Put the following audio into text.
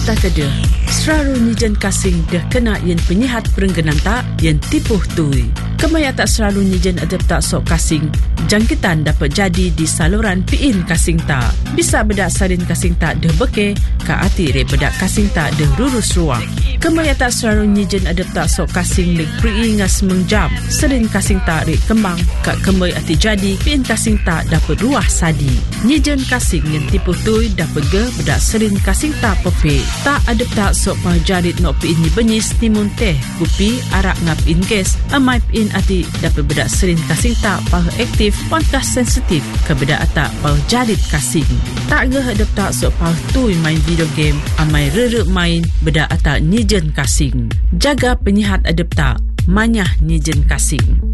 tak ada. Seraru nijen kasing dah kena yang penyihat perenggenan tak yang tipuh tui. Kemaya tak selalu nijen adap tak sok kasing. Jangkitan dapat jadi di saluran piin kasing tak. Bisa bedak salin kasing tak dah beke, ka ati re bedak kasing tak dah rurus ruang. Kemaya tak selalu nijen adap tak sok kasing leg pri'i ngas mengjam. Salin kasing tak re kembang, ka kemay ati jadi piin kasing tak dapat ruah sadi. Nijen kasing yang tipuh tui dapat ge bedak salin kasing tak pepe. Tak adap tak sok pahajarit no piin ni benyis timun teh, kupi, arak ngap in gas, amai piin ati dapat bedak salin kasing tak pah aktif, pantas sensitif ke bedak atak pah jarit kasing. Tak ge hadap tak sok pah tui main video game, amai rere main bedak atak nijen kasing. Jaga penyihat adap tak, manyah nijen kasing.